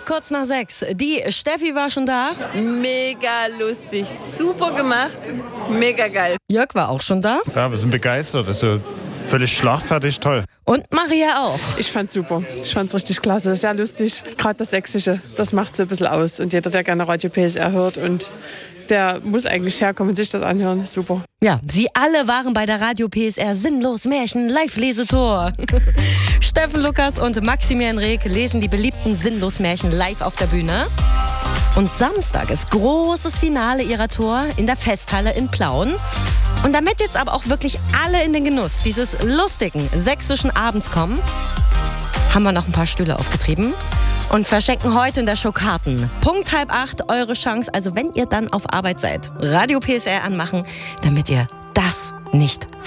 kurz nach 6. Die Steffi war schon da. Mega lustig, super gemacht, mega geil. Jörg war auch schon da. Ja, wir sind begeistert. Also völlig schlagfertig, toll. Und Maria auch. Ich fand's super. Ich fand's richtig klasse. Sehr lustig. Gerade das Sächsische, das macht so ein bisschen aus. Und jeder, der gerne Radio PSR hört, und der muss eigentlich herkommen und sich das anhören. Super. Ja, sie alle waren bei der Radio PSR Sinnlos Märchen Live-Lesetour. Steffen Lukas und Maximilian Reg lesen die beliebten Sinnlos Märchen live auf der Bühne. Und Samstag ist großes Finale ihrer Tour in der Festhalle in Plauen. Und damit jetzt aber auch wirklich alle in den Genuss dieses lustigen sächsischen Abends kommen, haben wir noch ein paar Stühle aufgetrieben und verschenken heute in der Show Karten. Punkt 7:30 eure Chance, also wenn ihr dann auf Arbeit seid, Radio PSR anmachen, damit ihr das nicht